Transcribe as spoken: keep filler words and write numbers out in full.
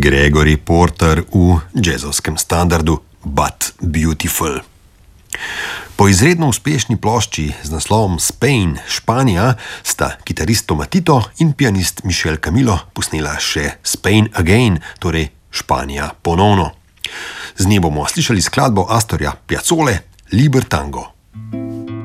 Gregory Porter v jazzovskem standardu But Beautiful. Po izredno uspešni plošči z naslovom Spain, Španija, sta kitarist Tomatito in pianist Michel Camilo posnela še Spain Again, torej Španija ponovno. Z nje bomo slišali skladbo Astorja Piazzole Libertango.